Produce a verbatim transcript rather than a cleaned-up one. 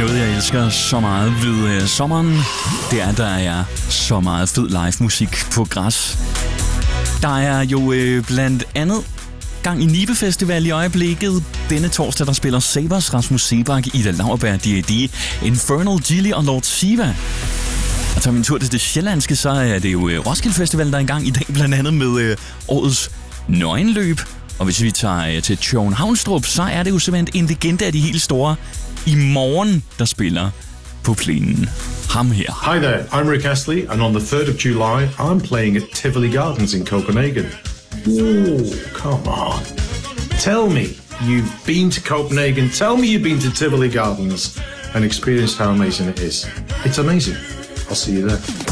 noget, jeg elsker så meget ved øh, sommeren, det er, der er så meget fed live musik på græs. Der er jo øh, blandt andet gang i Nibe Festival i øjeblikket. Denne torsdag, der spiller Sabers, Rasmus Seebach, Ida Lauerberg, D A D, Infernal, Gilly og Lord Siva. Og tager min tur til det sjællandske, så er det jo øh, Roskilde Festival, der er i gang i dag, blandt andet med øh, årets nøgenløb. Og hvis vi tager øh, til Tjørn Havnstrup, så er det jo simpelthen en legende af de helt store i morgen, der spiller på plænen. Ham her. Hi there, I'm Rick Astley, and on the third of July, I'm playing at Tivoli Gardens in Copenhagen. Ooh, come on. Tell me you've been to Copenhagen. Tell me you've been to Tivoli Gardens and experienced how amazing it is. It's amazing. I'll see you there.